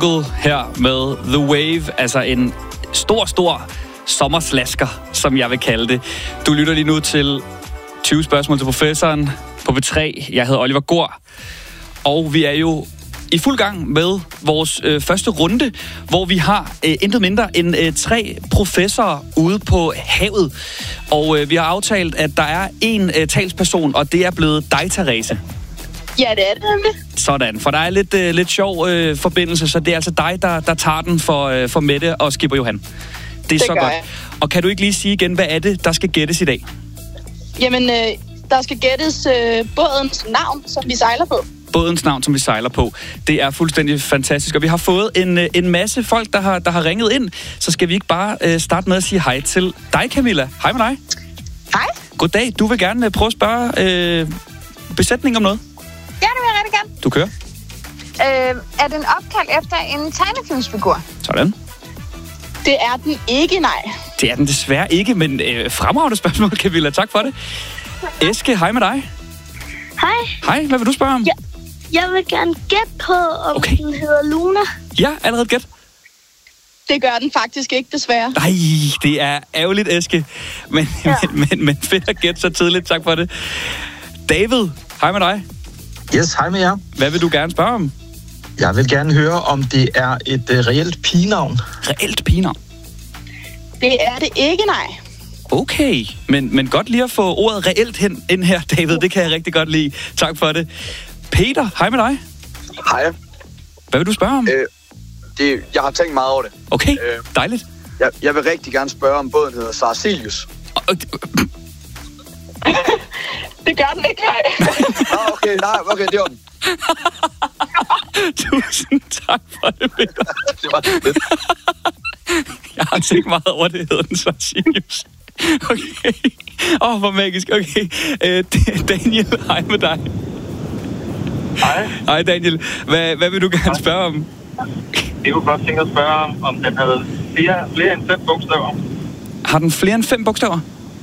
her med The Wave, altså en stor sommerslasker, som jeg vil kalde det. Du lytter lige nu til 20 spørgsmål til professoren på B3. Jeg hedder Oliver Gård, og vi er jo i fuld gang med vores første runde, hvor vi har intet mindre end 3 professorer ude på havet. Og vi har aftalt, at der er en talsperson, og det er blevet dig, Therese. Ja, det er det nemlig. Sådan, for der er lidt sjov forbindelse, så det er altså dig, der tager den for Mette og Skipper Johan. Det er så godt. Jeg. Og kan du ikke lige sige igen, hvad er det, der skal gættes i dag? Jamen, der skal gættes bådens navn, som vi sejler på. Bådens navn, som vi sejler på. Det er fuldstændig fantastisk, og vi har fået en masse folk, der har ringet ind. Så skal vi ikke bare starte med at sige hej til dig, Camilla. Hej med dig. Hej. Goddag. Du vil gerne prøve at spørge besætningen om noget? Ja, det vil jeg rigtig gerne. Du kører. Er den opkaldt efter en tegnefilmsfigur? Sådan. Det er den ikke, nej. Det er den desværre ikke, men fremragende spørgsmål, Camilla. Tak for det. Eske, hej med dig. Hej. Hej, hvad vil du spørge om? Ja, jeg vil gerne gætte på, om den hedder Luna. Ja, allerede gæt. Det gør den faktisk ikke, desværre. Nej, det er ærgerligt, Eske. Men fedt at gætte så tidligt. Tak for det. David, hej med dig. Yes, hej med jer. Hvad vil du gerne spørge om? Jeg vil gerne høre, om det er et reelt pigenavn. Reelt pigenavn? Det er det ikke, nej. Okay, men godt lige at få ordet reelt ind her, David. Det kan jeg rigtig godt lide. Tak for det. Peter, hej med dig. Hej. Hvad vil du spørge om? Jeg har tænkt meget over det. Okay, dejligt. Jeg vil rigtig gerne spørge, om båden hedder Sarcelius. Det gør den ikke, nej. Okay, det var den. Tusind tak for det, Peter. Det var lidt. Jeg har tænkt meget over, det hedder den Sarcelius. Okay. Hvor magisk. Okay. Daniel, hej med dig. Hej. Hej, Daniel. Hvad vil du gerne spørge om? Jeg kunne godt tænke at spørge, om den havde flere end 5 bogstaver. Har den flere end 5 bogstaver?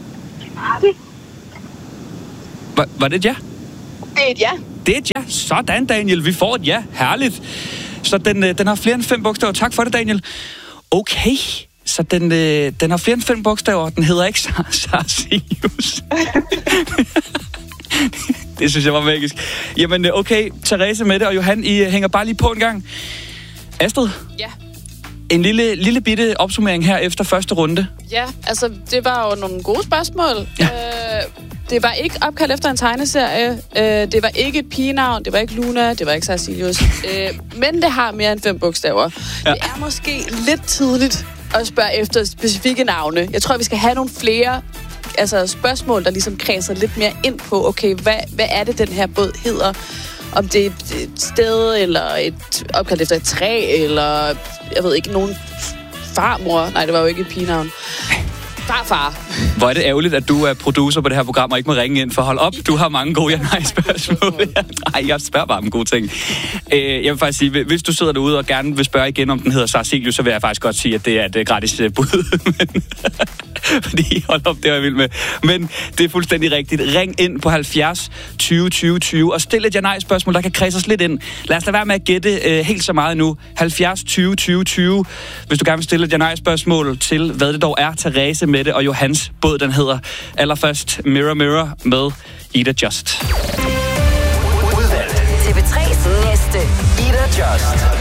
Var det et ja? Det er et ja. Det er et ja. Sådan, Daniel. Vi får et ja. Herligt. Så den har flere end 5 bogstaver. Tak for det, Daniel. Okay. Så den har flere end 5 bogstaver. Den hedder ikke Sarcelius. Det synes jeg var magisk. Jamen, okay. Therese, Mette og Johan, I hænger bare lige på en gang. Astrid? Ja. En lille bitte opsummering her efter første runde. Ja, altså, det var jo nogle gode spørgsmål. Ja. Det var ikke opkaldt efter en tegneserie. Det var ikke et pigenavn. Det var ikke Luna. Det var ikke Sarcelius. Men det har mere end 5 bogstaver. Ja. Det er måske lidt tidligt at spørge efter specifikke navne. Jeg tror, vi skal have nogle flere spørgsmål, der ligesom kredser lidt mere ind på, okay, hvad er det, den her båd hedder? Om det er et sted, eller et opkaldt efter et træ, eller jeg ved ikke, nogen farmor. Nej, det var jo ikke et pigenavn. Farfar. Hvor er det ærgerligt, at du er producer på det her program og ikke må ringe ind, for hold op, du har mange gode ja-nej-spørgsmål. Nej, jeg spørger bare om gode ting. Jeg vil faktisk sige, hvis du sidder derude og gerne vil spørge igen, om den hedder Sarcelius, så vil jeg faktisk godt sige, at det er et gratis bud. Fordi, hold op, det er jeg vild med. Men det er fuldstændig rigtigt. Ring ind på 70 20 20 20 og stil et ja-nej-spørgsmål, der kan kredses lidt ind. Lad os da være med at gætte helt så meget nu. 70 20 20 20, hvis du gerne vil stille et ja-nej-spørgsmål til, hvad det dog er, Therese, Mette og Johans båd, den hedder. Allerførst Mirror Mirror med Ida Just. TV3's næste Ida Just.